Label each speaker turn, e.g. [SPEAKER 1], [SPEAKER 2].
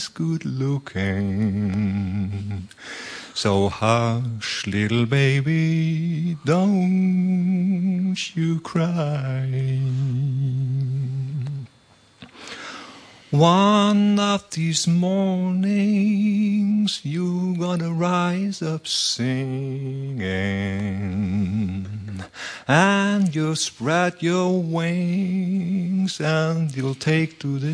[SPEAKER 1] good looking. So hush, little baby, don't you cry. One of these mornings you gonna rise up singing, and you'll spread your wings and you'll take to the